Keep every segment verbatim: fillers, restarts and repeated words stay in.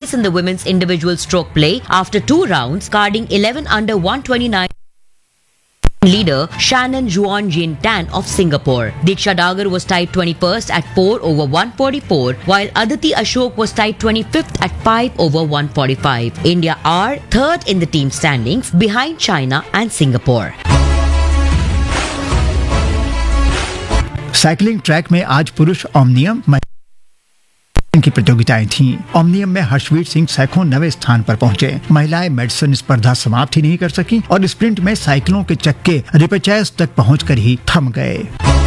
pace in the women's individual stroke play after two rounds, carding eleven under one twenty-nine. Leader Shannon Juan Jin Tan of Singapore. Diksha Dagar was tied twenty-first at four over one forty-four, while Aditi Ashok was tied twenty-fifth at five over one forty-five. India are third in the team standings behind China and Singapore. Cycling track में आज पुरुष ओमनियम की प्रतियोगिताएं थीं। ओमनियम में हर्षवीर सिंह सैखों नवे स्थान पर पहुंचे। महिलाएं मेडिसन स्पर्धा समाप्त ही नहीं कर सकी और स्प्रिंट में साइकिलों के चक्के रिपेचेज तक पहुंचकर ही थम गए।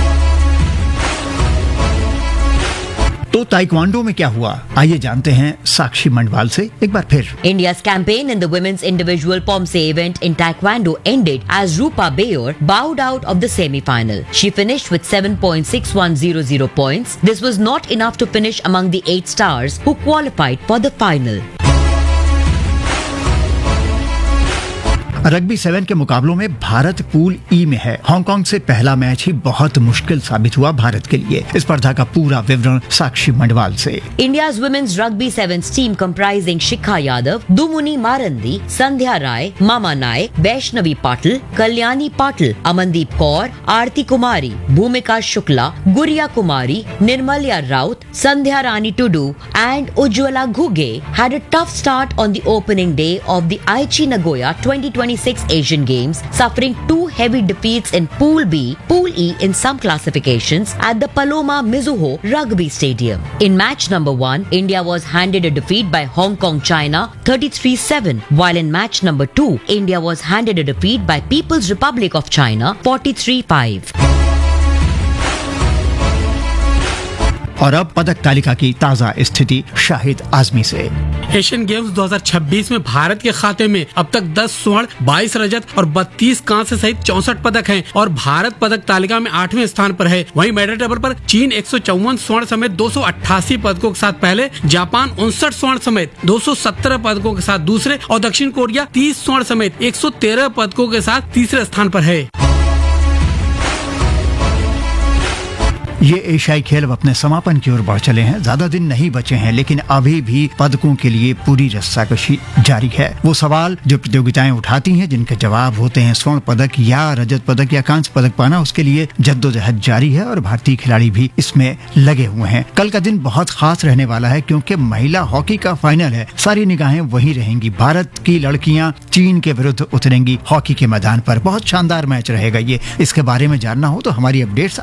तो ताइक्वांडो में क्या हुआ, आइए जानते हैं साक्षी मंडवाल से एक बार फिर। India's campaign in the women's individual Pomse event in Taekwondo ended as Rupa Bayor bowed out of the semi-final. She finished with seven point six one zero zero points. This was not enough to finish among the eight stars who qualified for the final. Rugby seven के मुकाबलों में Bharat pool ई में है। Hong Kong से पहला match ही बहुत मुश्किल साबित हुआ भारत के लिए। इस स्पर्धा का पूरा विवरण साक्षी मंडवाल से। India's women's rugby sevens team comprising Shikha Yadav, Dumuni Marandi, Sandhya Rai, Mama Naik, Vaishnavi Patil, Kalyani Patil, Amandeep Kaur, Aarti Kumari, Bhumika Shukla, Guriya Kumari, Nirmalya Raut, Sandhya Rani Tudu and Ujjwala Ghuge had a tough start on the opening day of the Aichi Nagoya twenty twenty-six Asian Games, suffering two heavy defeats in Pool B, Pool E in some classifications at the Paloma Mizuho Rugby Stadium. In match number one, India was handed a defeat by Hong Kong China thirty-three seven, while in match number two, India was handed a defeat by People's Republic of China forty-three five. और अब पदक तालिका की ताजा स्थिति शाहिद आजमी से। Asian games दो हज़ार छब्बीस में भारत के खाते में अब तक दस स्वर्ण, बाईस रजत और बत्तीस कांस्य सहित चौसठ पदक हैं और भारत पदक तालिका में आठवें स्थान पर है। वहीं मेडल टेबल पर चीन एक सौ चौवन स्वर्ण समेत दो सौ अट्ठासी पदकों के साथ पहले, जापान उनसठ स्वर्ण समेत दो सौ सत्रह पदकों के साथ दूसरे और दक्षिण कोरिया तीस स्वर्ण समेत एक सौ तेरह पदकों के साथ तीसरे स्थान पर है। ये एशियाई खेल अब अपने समापन की ओर बढ़ चले हैं। ज्यादा दिन नहीं बचे हैं, लेकिन अभी भी पदकों के लिए पूरी रस्साकशी जारी है। वो सवाल जो प्रतियोगिताएं उठाती हैं, जिनके जवाब होते हैं स्वर्ण पदक या रजत पदक या कांस्य पदक पाना, उसके लिए जद्दोजहद जारी है और भारतीय खिलाड़ी भी इसमें लगे हुए हैं। कल का दिन बहुत खास रहने वाला है क्योंकि महिला हॉकी का फाइनल है। सारी निगाहें वहीं रहेंगी। भारत की लड़कियां चीन के विरुद्ध उतरेंगी हॉकी के मैदान पर। बहुत शानदार मैच रहेगा ये। इसके बारे में जानना हो तो हमारी अपडेट्स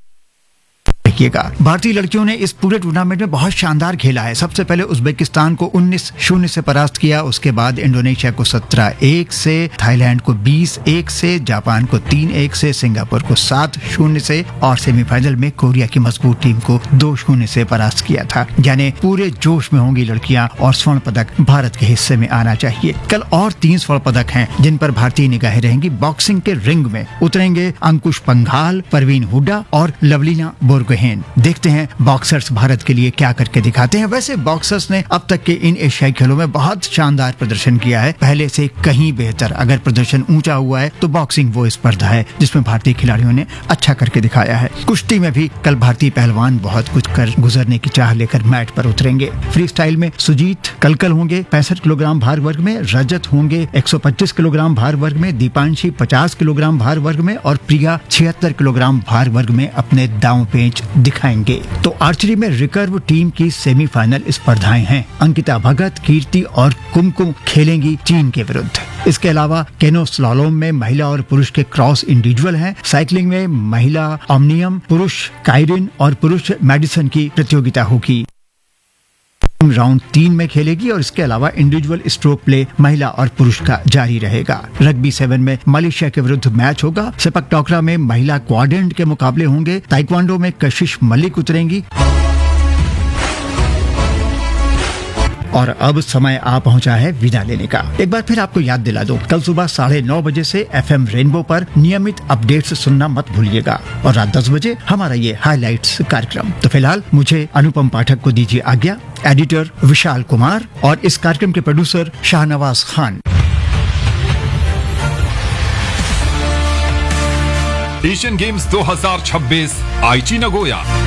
देखिएगा। भारतीय लड़कियों ने इस पूरे टूर्नामेंट में बहुत शानदार खेला है। सबसे पहले उज्बेकिस्तान को उन्नीस शून्य से परास्त किया, उसके बाद इंडोनेशिया को सत्रह एक से, थाईलैंड को बीस एक से, जापान को तीन एक से, सिंगापुर को सात शून्य से और सेमीफाइनल में कोरिया की मजबूत टीम को दो शून्य से परास्त किया था। यानी पूरे जोश में होंगी लड़कियां और स्वर्ण पदक भारत के हिस्से में आना चाहिए। कल और तीन स्वर्ण पदक हैं जिन पर भारतीय निगाहें रहेंगी। बॉक्सिंग के रिंग में उतरेंगे अंकुश पंघाल, परवीन हुड्डा और लवलीना बोरगोहेन। देखते हैं बॉक्सर्स भारत के लिए क्या करके दिखाते हैं। वैसे बॉक्सर्स ने अब तक के इन एशियाई खेलों में बहुत शानदार प्रदर्शन किया है, पहले से कहीं बेहतर। अगर प्रदर्शन ऊंचा हुआ है तो बॉक्सिंग वो स्पर्धा है जिसमें भारतीय खिलाड़ियों ने अच्छा करके दिखाया है। कुश्ती में भी कल भारतीय पहलवान बहुत कुछ कर गुजरने की चाह लेकर मैट पर उतरेंगे। फ्री स्टाइल में सुजीत कलकल होंगे पैंसठ किलोग्राम भार वर्ग में, रजत होंगे एक सौ पच्चीस किलोग्राम भार वर्ग में, दीपांशी पचास किलोग्राम भार वर्ग में और प्रिया छिहत्तर किलोग्राम भार वर्ग में अपने दांव पेंच दिखाएंगे। तो आर्चरी में रिकर्व टीम की सेमीफाइनल स्पर्धाएं हैं। अंकिता भगत, कीर्ति और कुमकुम खेलेंगी चीन के विरुद्ध। इसके अलावा केनो स्लालोम में महिला और पुरुष के क्रॉस इंडिविजुअल हैं। साइकिलिंग में महिला ओमनियम, पुरुष काइरिन और पुरुष मेडिसन की प्रतियोगिता होगी। राउंड तीन में खेलेगी और इसके अलावा इंडिविजुअल स्ट्रोक प्ले महिला और पुरुष का जारी रहेगा। रग्बी सेवन में मलेशिया के विरुद्ध मैच होगा। सेपक टोकरा में महिला क्वाड्रेंट के मुकाबले होंगे। ताइक्वांडो में कशिश मलिक उतरेंगी। और अब समय आ पहुंचा है विदा लेने का। एक बार फिर आपको याद दिला दो, कल सुबह साढ़े नौ बजे से एफएम रेनबो पर नियमित अपडेट्स सुनना मत भूलिएगा और रात दस बजे हमारा ये हाइलाइट्स कार्यक्रम। तो फिलहाल मुझे अनुपम पाठक को दीजिए आज्ञा। एडिटर विशाल कुमार और इस कार्यक्रम के producer Shahnawaz Khan. Asian games दो हज़ार छब्बीस आईची नगोया।